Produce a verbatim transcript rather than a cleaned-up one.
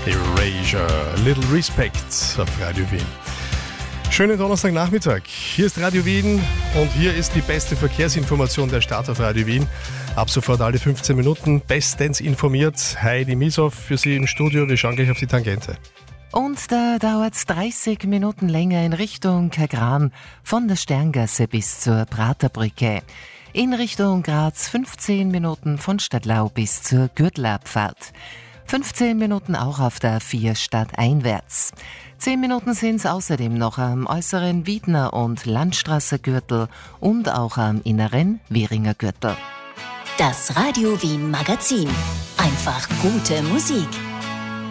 Erasure, Little Respect auf Radio Wien. Schönen Donnerstagnachmittag. Hier ist Radio Wien und hier ist die beste Verkehrsinformation der Stadt auf Radio Wien. Ab sofort alle fünfzehn Minuten bestens informiert. Heidi Mieshoff für Sie im Studio. Wir schauen gleich auf die Tangente. Und da dauert es dreißig Minuten länger in Richtung Kagran von der Sterngasse bis zur Praterbrücke. In Richtung Graz fünfzehn Minuten von Stadtlau bis zur Gürtelabfahrt. fünfzehn Minuten auch auf der A vier stadteinwärts. zehn Minuten sind es außerdem noch am äußeren Wiedner- und Landstraße-Gürtel und auch am inneren Währinger Gürtel. Das Radio Wien Magazin. Einfach gute Musik.